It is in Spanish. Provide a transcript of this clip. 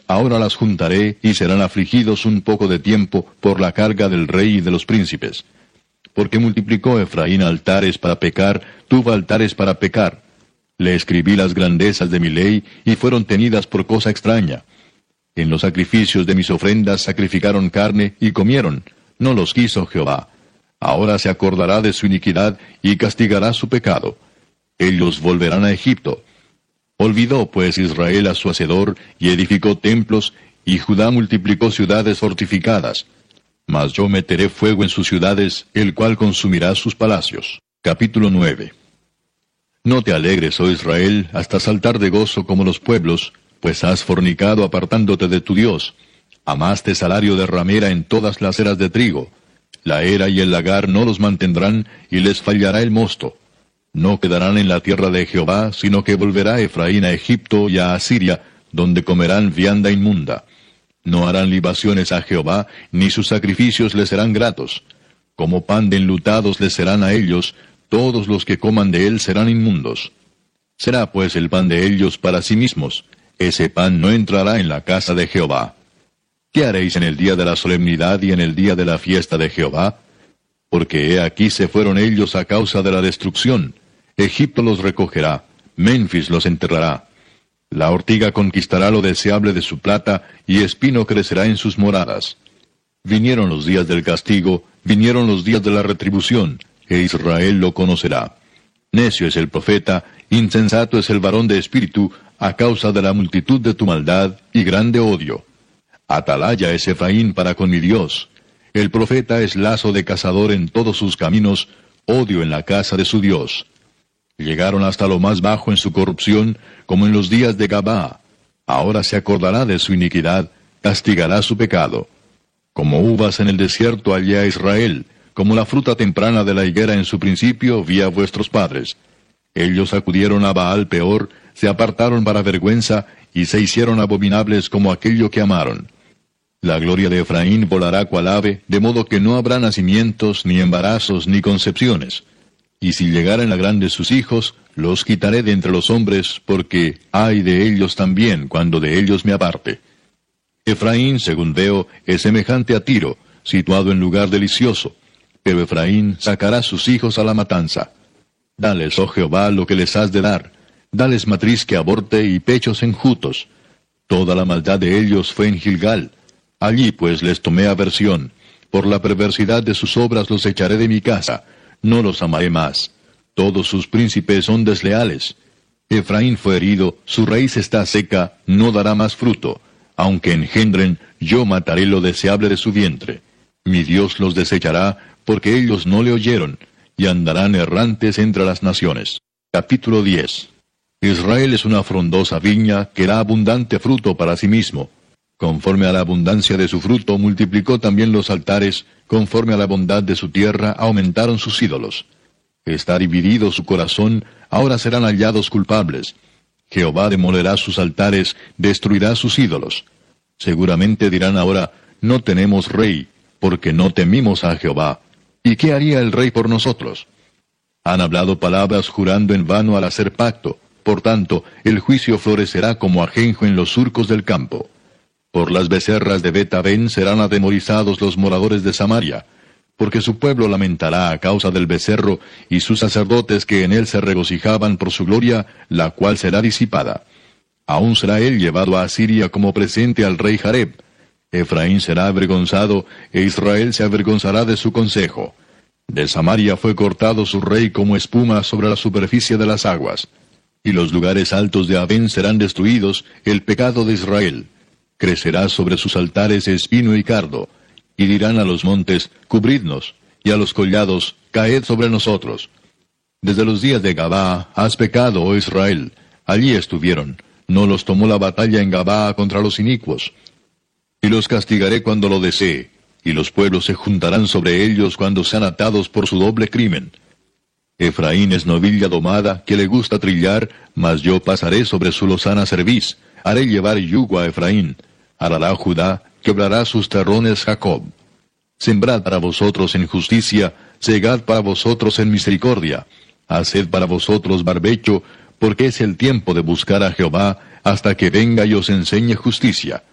ahora las juntaré y serán afligidos un poco de tiempo por la carga del rey y de los príncipes. Porque multiplicó Efraín altares para pecar, tuvo altares para pecar. Le escribí las grandezas de mi ley, y fueron tenidas por cosa extraña. En los sacrificios de mis ofrendas sacrificaron carne, y comieron. No los quiso Jehová. Ahora se acordará de su iniquidad, y castigará su pecado. Ellos volverán a Egipto. Olvidó pues Israel a su hacedor, y edificó templos, y Judá multiplicó ciudades fortificadas. Mas yo meteré fuego en sus ciudades, el cual consumirá sus palacios. Capítulo 9. No te alegres, oh Israel, hasta saltar de gozo como los pueblos, pues has fornicado apartándote de tu Dios. Amaste salario de ramera en todas las eras de trigo. La era y el lagar no los mantendrán, y les fallará el mosto. No quedarán en la tierra de Jehová, sino que volverá Efraín a Egipto y a Asiria, donde comerán vianda inmunda. No harán libaciones a Jehová, ni sus sacrificios les serán gratos. Como pan de enlutados les serán a ellos, todos los que coman de él serán inmundos. Será pues el pan de ellos para sí mismos, ese pan no entrará en la casa de Jehová. ¿Qué haréis en el día de la solemnidad y en el día de la fiesta de Jehová? Porque he aquí se fueron ellos a causa de la destrucción. Egipto los recogerá, Menfis los enterrará. La ortiga conquistará lo deseable de su plata, y espino crecerá en sus moradas. Vinieron los días del castigo, vinieron los días de la retribución, e Israel lo conocerá. Necio es el profeta, insensato es el varón de espíritu, a causa de la multitud de tu maldad y grande odio. Atalaya es Efraín para con mi Dios. El profeta es lazo de cazador en todos sus caminos, odio en la casa de su Dios. Llegaron hasta lo más bajo en su corrupción, como en los días de Gabaa. Ahora se acordará de su iniquidad, castigará su pecado. Como uvas en el desierto hallé a Israel, como la fruta temprana de la higuera en su principio vi a vuestros padres. Ellos acudieron a Baal peor, se apartaron para vergüenza, y se hicieron abominables como aquello que amaron. La gloria de Efraín volará cual ave, de modo que no habrá nacimientos, ni embarazos, ni concepciones. Y si llegaren a grandes sus hijos, los quitaré de entre los hombres, porque ay de ellos también, cuando de ellos me aparte. Efraín, según veo, es semejante a Tiro, situado en lugar delicioso. Pero Efraín sacará sus hijos a la matanza. Dales, oh Jehová, lo que les has de dar. Dales matriz que aborte y pechos enjutos. Toda la maldad de ellos fue en Gilgal. Allí pues les tomé aversión. Por la perversidad de sus obras los echaré de mi casa. No los amaré más. Todos sus príncipes son desleales. Efraín fue herido, su raíz está seca, no dará más fruto. Aunque engendren, yo mataré lo deseable de su vientre. Mi Dios los desechará, porque ellos no le oyeron, y andarán errantes entre las naciones. Capítulo 10. Israel es una frondosa viña que da abundante fruto para sí mismo. Conforme a la abundancia de su fruto multiplicó también los altares, conforme a la bondad de su tierra aumentaron sus ídolos. Está dividido su corazón, ahora serán hallados culpables. Jehová demolerá sus altares, destruirá sus ídolos. Seguramente dirán ahora, no tenemos rey, porque no temimos a Jehová. ¿Y qué haría el rey por nosotros? Han hablado palabras jurando en vano al hacer pacto. Por tanto, el juicio florecerá como ajenjo en los surcos del campo. Por las becerras de Bet-Aven serán atemorizados los moradores de Samaria, porque su pueblo lamentará a causa del becerro, y sus sacerdotes que en él se regocijaban por su gloria, la cual será disipada. Aún será él llevado a Asiria como presente al rey Jareb. Efraín será avergonzado, e Israel se avergonzará de su consejo. De Samaria fue cortado su rey como espuma sobre la superficie de las aguas. Y los lugares altos de Avén serán destruidos, el pecado de Israel. Crecerá sobre sus altares espino y cardo. Y dirán a los montes, cubridnos, y a los collados, caed sobre nosotros. Desde los días de Gabaa has pecado, oh Israel. Allí estuvieron. No los tomó la batalla en Gabaa contra los inicuos. Y los castigaré cuando lo desee, y los pueblos se juntarán sobre ellos cuando sean atados por su doble crimen. Efraín es novilla domada, que le gusta trillar, mas yo pasaré sobre su lozana cerviz. Haré llevar yugo a Efraín. Arará Judá, quebrará sus terrones Jacob. Sembrad para vosotros en justicia, segad para vosotros en misericordia. Haced para vosotros barbecho, porque es el tiempo de buscar a Jehová, hasta que venga y os enseñe justicia.